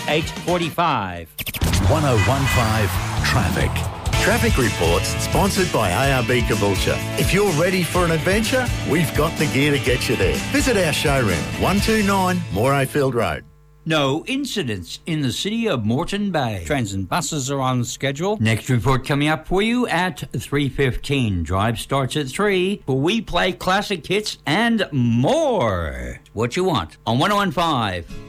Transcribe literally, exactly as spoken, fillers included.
eight four five. one oh one five Traffic. Traffic reports sponsored by A R B Caboolture. If you're ready for an adventure, we've got the gear to get you there. Visit our showroom, one two nine Morayfield Road. No incidents in the city of Moreton Bay. Trains and buses are on schedule. Next report coming up for you at three fifteen. Drive starts at three, but we play classic hits and more. What you want on one oh one five.